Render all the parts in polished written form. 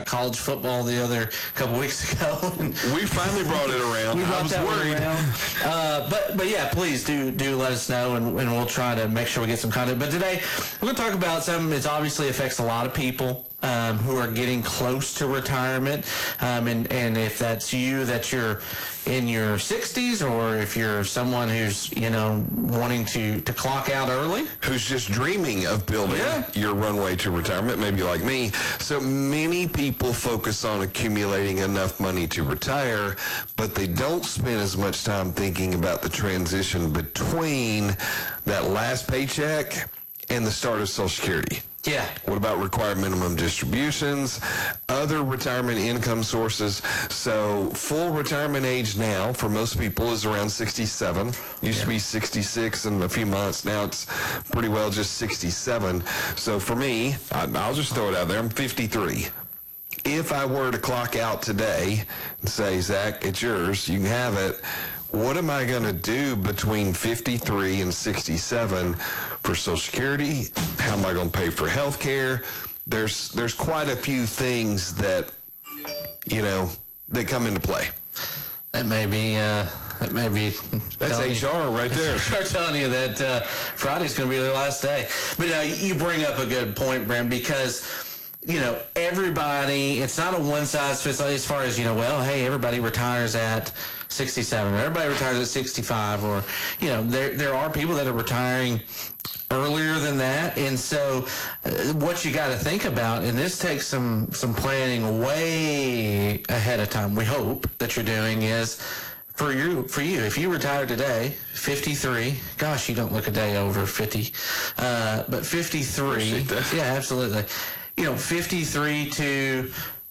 about college football the other couple weeks ago. We finally brought it around. I was worried. But yeah, please do let us know, and we'll try to make sure we get some content. But today, we're going to talk about something that obviously affects a lot of people who are getting close to retirement. And if that's you, that you're in your 60s, or if you're someone who's, wanting to clock out early. Who's just dreaming of building your runway to retirement, maybe like me. So many people focus on accumulating enough money to retire, but they don't spend as much time thinking about the transition between that last paycheck and the start of Social Security. Yeah. What about required minimum distributions, other retirement income sources? So full retirement age now for most people is around 67. Used to be 66 in a few months. Now it's pretty well just 67. So for me, I'll just throw it out there. I'm 53. If I were to clock out today and say, Zach, it's yours, you can have it, what am I going to do between 53 and 67 for Social Security? How am I going to pay for health care? There's quite a few things that, that come into play. That may be that's HR right there. They're telling you that Friday's going to be their last day. But you bring up a good point, Brent, because everybody, it's not a one-size-fits-all as far as, hey, everybody retires at 67, or everybody retires at 65, or, there are people that are retiring earlier than that. And so what you got to think about, and this takes some planning way ahead of time, we hope that you're doing, is for you, if you retire today, 53, gosh, you don't look a day over 50, but 53, yeah, absolutely. 53 to,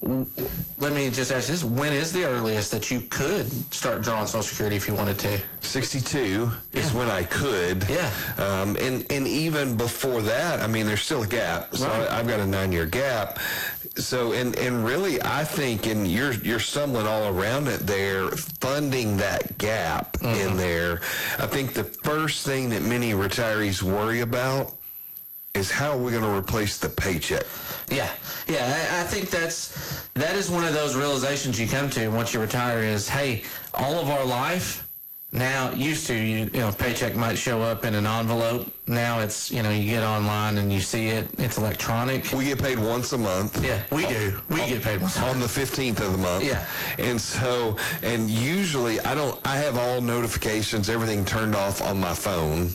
let me just ask this, when is the earliest that you could start drawing Social Security if you wanted to? 62 is when I could. Yeah. And even before that, there's still a gap. So right. I've got a 9-year gap. So, and really, I think, and you're stumbling all around it there, funding that gap in there. I think the first thing that many retirees worry about is how are we going to replace the paycheck? Yeah. I think that is one of those realizations you come to once you retire is, hey, all of our life now, used to, paycheck might show up in an envelope. Now it's, you get online and you see it. It's electronic. We get paid once a month. Yeah, we do. We get paid once a month. On the 15th of the month. Yeah. And so, and usually I have all notifications, everything turned off on my phone,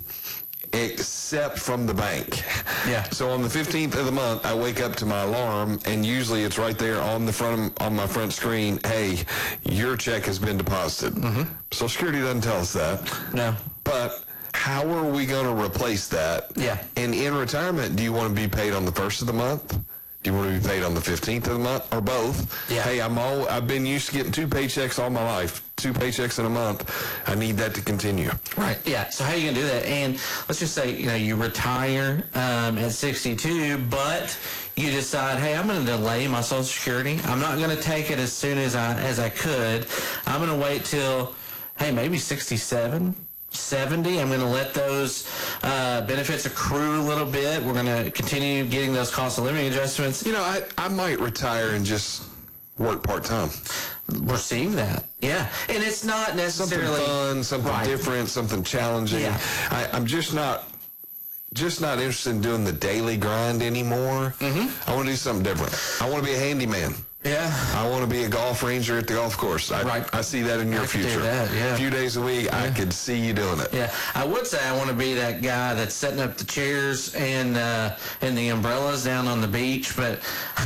except from the bank. Yeah. So on the 15th of the month, I wake up to my alarm, and usually it's right there on my front screen. Hey, your check has been deposited. Social Security doesn't tell us that. No. But how are we going to replace that? Yeah. And in retirement, do you want to be paid on the 1st of the month? Do you want to be paid on the 15th of the month, or both? Yeah. Hey, I've been used to getting 2 paychecks all my life. 2 paychecks in a month. I need that to continue. Right. Yeah. So how are you going to do that? And let's just say, you retire at 62, but you decide, hey, I'm going to delay my Social Security. I'm not going to take it as soon as I could. I'm going to wait till, hey, maybe 67. 70. I'm going to let those benefits accrue a little bit. We're going to continue getting those cost of living adjustments. I might retire and just work part-time. We're seeing that. Yeah. And it's not necessarily something fun, something different, something challenging. Yeah. I'm just not interested in doing the daily grind anymore. I want to do something different. I want to be a handyman. Yeah. I want to be a golf ranger at the golf course. I see that in your future. Do that, yeah. A few days a week, I could see you doing it. Yeah. I would say I want to be that guy that's setting up the chairs and the umbrellas down on the beach, but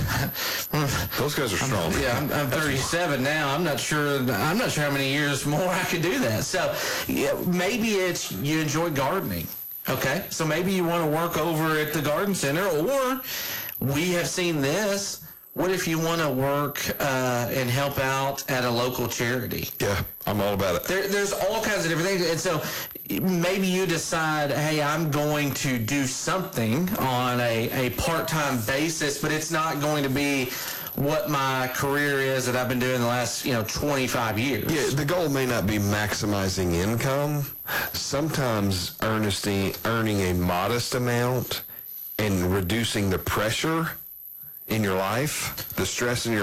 those guys are strong. I'm 37 now. I'm not sure how many years more I could do that. So maybe it's you enjoy gardening. Okay. So maybe you want to work over at the garden center, or we have seen this. What if you want to work and help out at a local charity? Yeah, I'm all about it. There's all kinds of different things. And so maybe you decide, hey, I'm going to do something on a part-time basis, but it's not going to be what my career is that I've been doing the last 25 years. Yeah, the goal may not be maximizing income. Sometimes earning a modest amount and reducing the pressure in your life, the stress in your